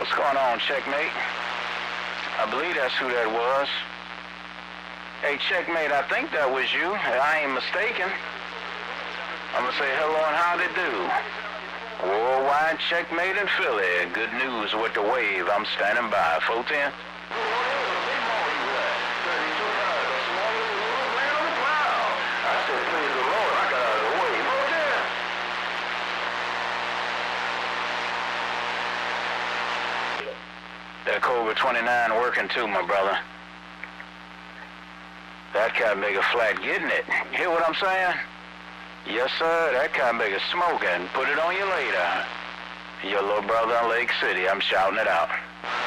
What's going on, Checkmate? I believe that's who that was. Hey, Checkmate, I think that was you. I ain't mistaken. I'm gonna say hello and howdy do. Worldwide Checkmate in Philly. Good news with the wave. I'm standing by. 410. That Cobra 29 working too, my brother. That kind make a flat getting it. Hear what I'm saying? Yes, sir. That kind make a smoking. Put it on you later. Your little brother in Lake City. I'm shouting it out.